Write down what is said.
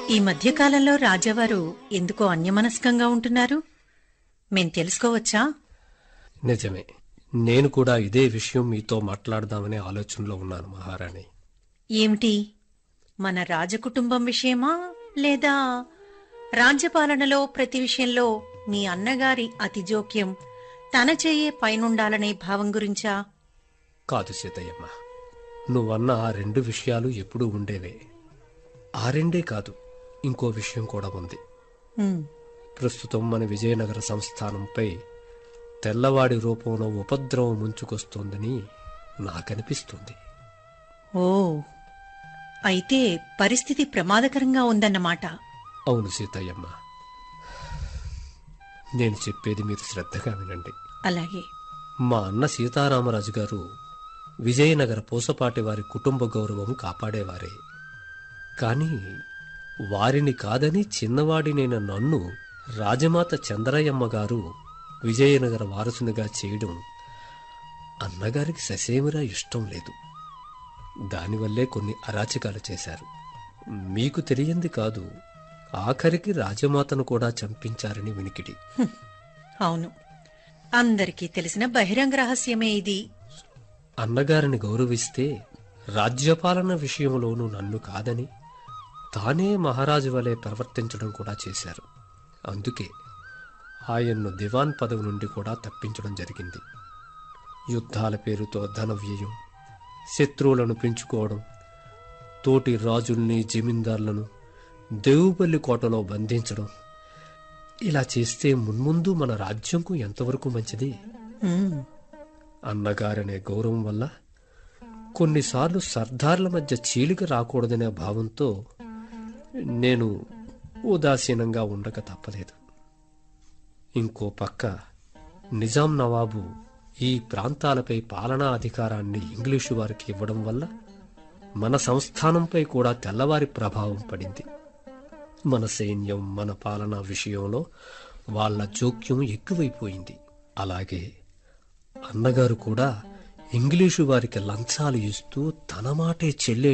ఈ మధ్యకాలంలో రాజావారు ఎందుకో అన్యమనస్కంగా ఉంటున్నారు? మేం తెలుసుకోవచ్చా? నిజమే. నేను కూడా ఇదే విషయం మీతో మాట్లాడదామనే ఆలోచనలో ఉన్నాను మహారాణి. ఏమిటి? మన రాజకుటుంబం విషయమా, లేదా రాజ్యపాలనలో ప్రతి విషయంలో మీ అన్నగారి అతి జోక్యం తన చేయే పైనుండాలనే భావం గురించా? కాదు సీతయ్యమ్మ, నువ్వన్న ఆ రెండు విషయాలు ఎప్పుడూ ఉండేవే. ఆ రెండే కాదు, ఇంకో విషయం కూడా ఉంది. ప్రస్తుతం మన విజయనగర సంస్థానంపై తెల్లవాడి రూపంలో ఉపద్రవం ముంచుకొస్తోందని నాకనిపిస్తుంది. ఓ, అయితే పరిస్థితి ప్రమాదకరంగా ఉందన్నమాట. అవును సీతయ్యమ్మ, నేను చెప్పేది మీరు శ్రద్ధగా వినండి. అలాగే. మా అన్న సీతారామరాజు గారు విజయనగర పూసపాటి వారి కుటుంబ గౌరవం కాపాడేవారే. కాని వారిని కాదని చిన్నవాడినైన నన్ను రాజమాత చంద్రయ్యమ్మ గారు విజయనగర వారసునిగా చేయడం అన్నగారికి ససేమిరా ఇష్టం లేదు. దానివల్లే కొన్ని అరాచకాలు చేశారు. మీకు తెలియంది కాదు, ఆఖరికి రాజమాతను కూడా చంపించారని వినికిడి. అవును, అందరికీ తెలిసిన బహిరంగ రహస్యమే ఇది. అన్నగారిని గౌరవిస్తే రాజ్యపాలన విషయంలోనూ నన్ను కాదని తానే మహారాజు వలె ప్రవర్తించడం కూడా చేశారు. అందుకే ఆయన్ను దివాన్ పదవి నుండి కూడా తప్పించడం జరిగింది. యుద్ధాల పేరుతో ధన వ్యయం, శత్రువులను పెంచుకోవడం, తోటి రాజుల్ని జమీందార్లను దేవుపల్లి కోటలో బంధించడం, ఇలా చేస్తే మున్ముందు మన రాజ్యంకు ఎంతవరకు మంచిది? అన్నగారనే గౌరవం వల్ల కొన్నిసార్లు సర్దార్ల మధ్య చీలిక రాకూడదనే భావంతో నేను ఉదాసీనంగా ఉండక తప్పలేదు. ఇంకో పక్క నిజాం నవాబు ఈ ప్రాంతాలపై పాలనా అధికారాన్ని ఇంగ్లీషు వారికి ఇవ్వడం వల్ల మన సంస్థానంపై కూడా తెల్లవారి ప్రభావం పడింది. మన సైన్యం, మన పాలనా విషయంలో వాళ్ల జోక్యం ఎక్కువైపోయింది. అలాగే అన్నగారు కూడా ఇంగ్లీషు వారికి లంచాలు ఇస్తూ తన మాటే చెల్లే